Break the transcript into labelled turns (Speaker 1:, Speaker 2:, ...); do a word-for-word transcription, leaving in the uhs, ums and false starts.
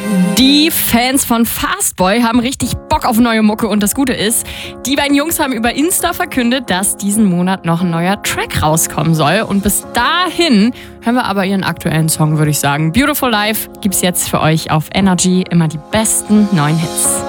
Speaker 1: Die Fans von Fastboy haben richtig Bock auf neue Mucke und das Gute ist, die beiden Jungs haben über Insta verkündet, dass diesen Monat noch ein neuer Track rauskommen soll. Und bis dahin hören wir aber ihren aktuellen Song, würde ich sagen. Beautiful Life gibt's jetzt für euch auf Energy, immer die besten neuen Hits.